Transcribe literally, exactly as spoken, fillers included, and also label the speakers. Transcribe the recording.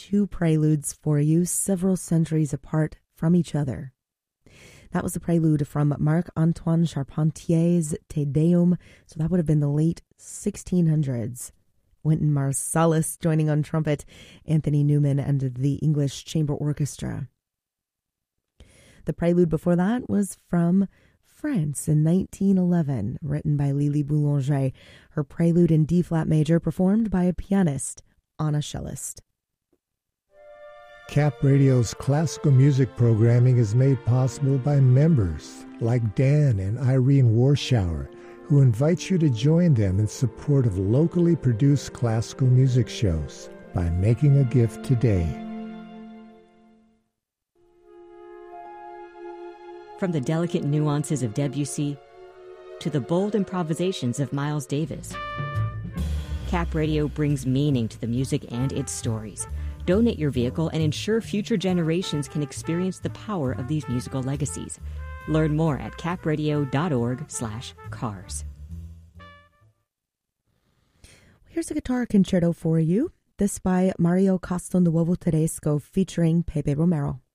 Speaker 1: two preludes for you, several centuries apart from each other. That was the prelude from Marc-Antoine Charpentier's Te Deum, so that would have been the late sixteen hundreds. Wynton Marsalis joining on trumpet, Anthony Newman and the English Chamber Orchestra. The prelude before that was from France in nineteen eleven, written by Lili Boulanger, her prelude in D-flat major performed by a pianist on a cellist.
Speaker 2: Cap Radio's classical music programming is made possible by members like Dan and Irene Warschauer, who invite you to join them in support of locally produced classical music shows by making a gift today.
Speaker 3: From the delicate nuances of Debussy to the bold improvisations of Miles Davis, Cap Radio brings meaning to the music and its stories. Donate your vehicle and ensure future generations can experience the power of these musical legacies. Learn more at capradio.org slash cars.
Speaker 1: Here's a guitar concerto for you. This by Mario Castelnuovo Tedesco featuring Pepe Romero.